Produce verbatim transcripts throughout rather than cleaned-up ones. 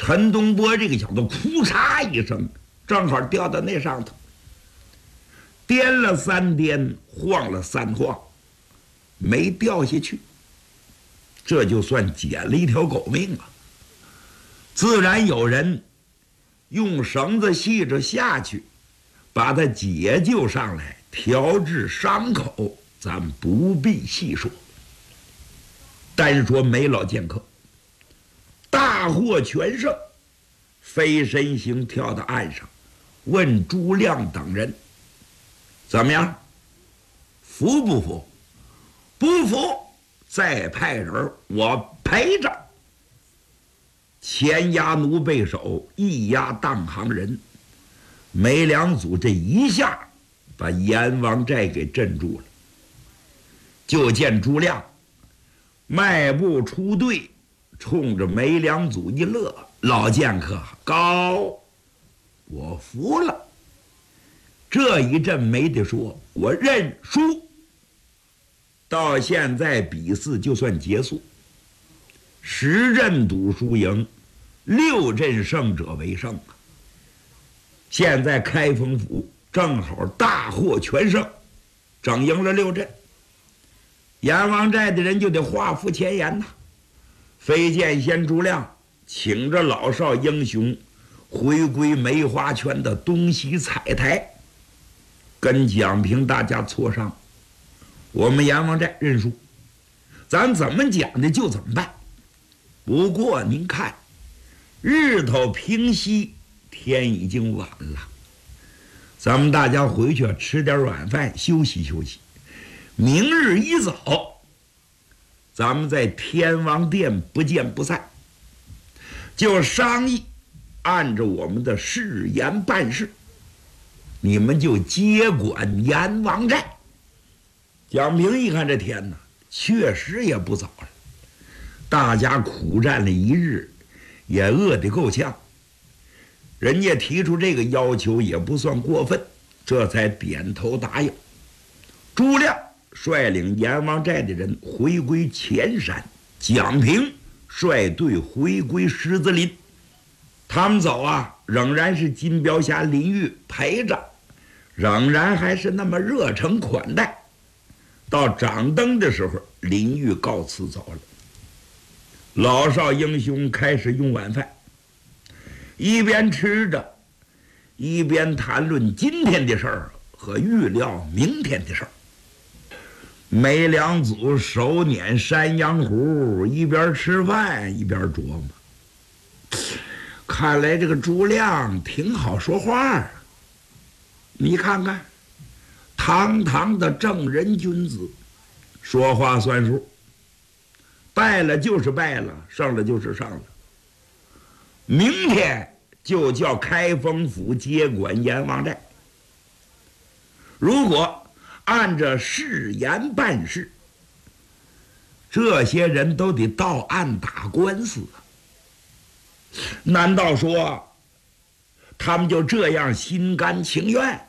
陈东波这个小子哭嚓一声，正好掉到那上头，颠了三颠，晃了三晃，没掉下去，这就算捡了一条狗命啊！自然有人用绳子系着下去，把他解救上来，调治伤口，咱不必细说。单说梅老剑客大获全胜，飞身行跳到岸上，问朱亮等人怎么样，服不服？不服再派人，我陪着。前押奴背手，一押当行人，梅良祖这一下把阎王寨给镇住了。就见朱亮迈步出队，冲着梅良祖一乐：“老剑客高，我服了。这一阵没得说，我认输。”到现在比试就算结束，十阵赌输赢，六阵胜者为胜啊！现在开封府正好大获全胜，整赢了六阵。阎王寨的人就得画符前言呐。飞剑仙朱亮请着老少英雄回归梅花圈的东西彩台，跟蒋平大家磋商，我们阎王寨认输，咱怎么讲的就怎么办。不过您看，日头平西，天已经晚了，咱们大家回去吃点晚饭，休息休息。明日一早，咱们在天王殿不见不散，就商议按照我们的誓言办事，你们就接管阎王寨。蒋平一看这天哪，确实也不早了，大家苦战了一日，也饿得够呛，人家提出这个要求也不算过分，这才点头答应。朱亮率领阎王寨的人回归前山，蒋平率队回归狮子林。他们走啊，仍然是金标侠林玉陪着，仍然还是那么热诚款待。到掌灯的时候，林玉告辞走了。老少英雄开始用晚饭，一边吃着，一边谈论今天的事儿和预料明天的事儿。梅良祖手捻山羊胡，一边吃饭一边琢磨，看来这个朱亮挺好说话啊。你看看，堂堂的正人君子，说话算数，败了就是败了，胜了就是胜了。明天就叫开封府接管阎王寨，如果按着誓言办事，这些人都得到案打官司啊。难道说他们就这样心甘情愿？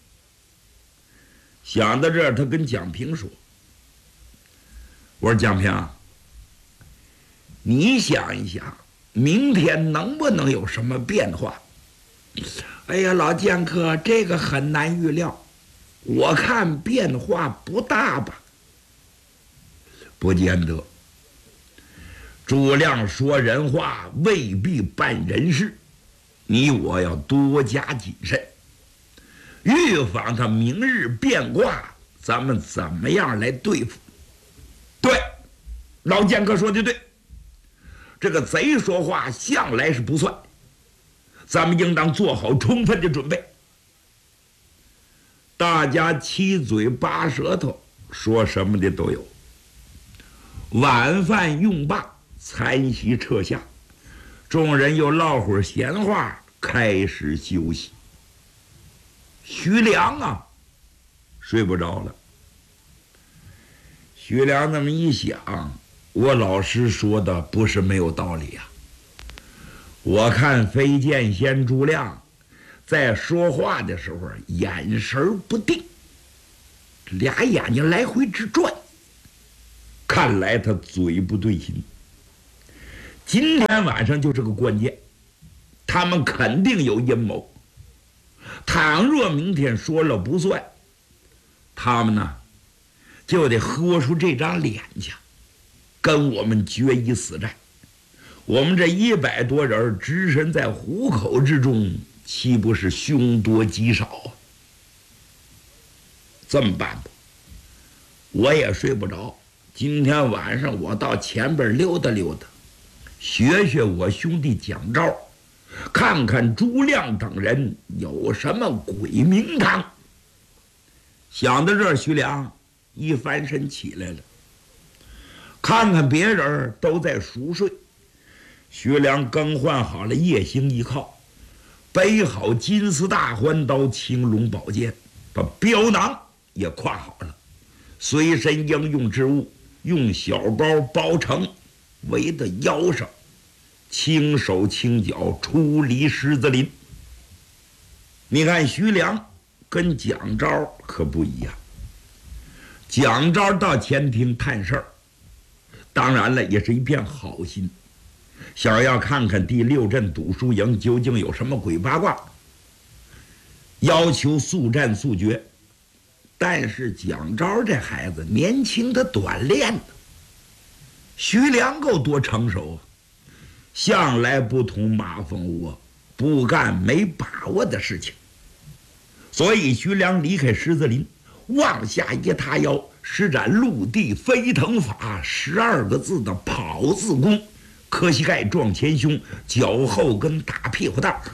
想到这儿，他跟蒋平说：“我说蒋平啊，你想一想，明天能不能有什么变化？”哎呀，老剑客，这个很难预料，我看变化不大吧。不见得，朱亮说人话未必办人事，你我要多加谨慎，预防他明日变卦，咱们怎么样来对付？对，老剑客说的对，这个贼说话向来是不算，咱们应当做好充分的准备。大家七嘴八舌头，说什么的都有。晚饭用罢，餐席撤下，众人又唠会儿闲话，开始休息。徐良啊，睡不着了。徐良那么一想，我老师说的不是没有道理啊。我看飞剑仙朱亮在说话的时候眼神不定，俩眼睛来回直转，看来他嘴不对心。今天晚上就是个关键， 他们肯定有阴谋。倘若明天说了不算，他们呢就得豁出这张脸去，跟我们决一死战。我们这一百多人只身在虎口之中，岂不是凶多吉少啊？这么办吧，我也睡不着，今天晚上我到前边溜达溜达，学学我兄弟蒋昭，看看朱亮等人有什么鬼名堂。想到这儿，徐良一翻身起来了，看看别人都在熟睡，徐良更换好了夜行衣靠，背好金丝大环刀、青龙宝剑，把镖囊也挎好了，随身应用之物用小包包成，围在腰上，轻手轻脚出离狮子林。你看徐良跟蒋昭可不一样，蒋昭到前厅探事儿，当然了，也是一片好心，想要看看第六镇赌输营究竟有什么鬼八卦，要求速战速决。但是蒋昭这孩子年轻，他短练的，徐良够多成熟啊，向来不同马蜂窝，不干没把握的事情。所以徐良离开狮子林，往下一塌腰，施展陆地飞腾法十二个字的跑字功，磕膝盖撞前胸，脚后跟打屁股蛋儿，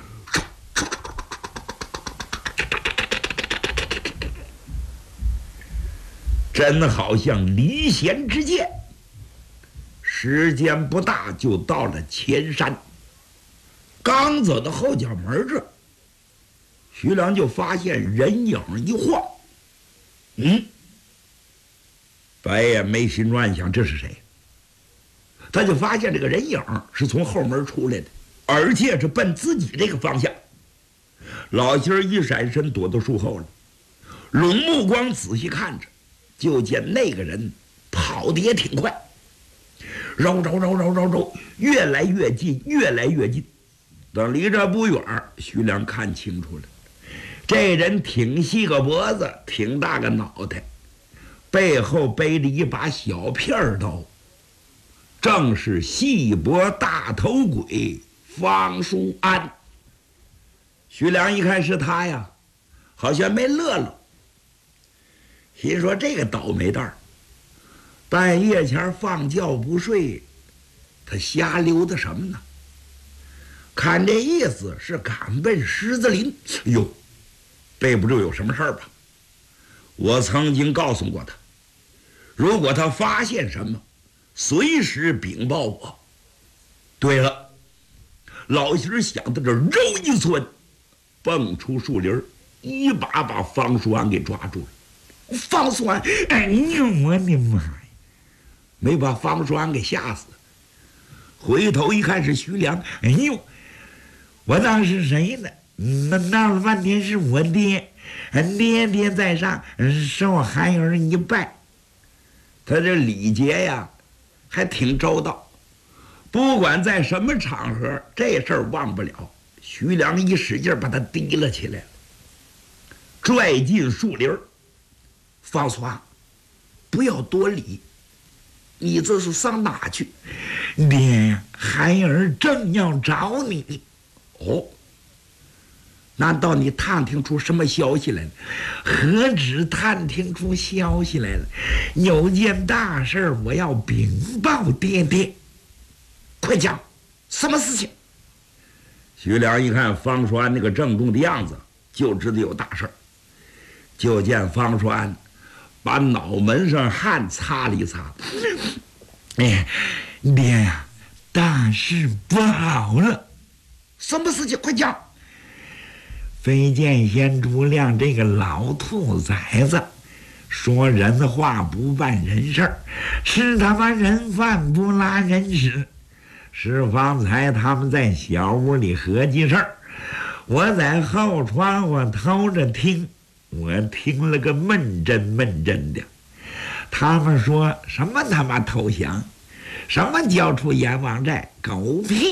真好像离弦之箭。时间不大就到了前山，刚走到后脚门这，徐良就发现人影一晃，嗯，白眼眉心乱想，这是谁？他就发现这个人影是从后门出来的，而且是奔自己这个方向。老心儿一闪身躲到树后了，拢目光仔细看着，就见那个人跑得也挺快，绕绕绕绕绕绕，越来越近，越来越近。等离这不远，徐良看清楚了，这人挺细个脖子，挺大个脑袋，背后背着一把小片刀，正是细脖大头鬼方叔安。徐良一看是他呀，好像没乐乐，心说这个倒霉蛋儿，半夜前放觉不睡，他瞎溜达什么呢？看这意思是赶奔狮子林。哟，背不住有什么事儿吧？我曾经告诉过他，如果他发现什么，随时禀报我。对了，老心想到这儿，肉一窜，蹦出树林，一把把方叔安给抓住了。方叔安，哎呦我的妈呀！没把方叔安给吓死。回头一看是徐良，哎呦，我当是谁呢？那闹了半天是我爹，爹爹在上，受孩儿一拜。他这礼节呀，还挺周到，不管在什么场合，这事儿忘不了。徐良一使劲把他提了起来，拽进树林。方叔安，不要多礼，你这是上哪去？爹呀，孩儿正要找你。哦，难道你探听出什么消息来了？何止探听出消息来了，有件大事我要禀报爹爹。快讲，什么事情？徐良一看方叔安那个郑重的样子，就知道有大事。就见方叔安把脑门上汗擦了一擦，哎，爹呀，大事不好了！什么事情？快讲！飞剑仙朱亮这个老兔崽子，说人话不办人事儿，吃他妈人饭不拉人屎。是方才他们在小屋里合计事儿，我在后窗户偷着听。我听了个闷真闷真的，他们说什么他妈投降，什么交出阎王寨，狗屁！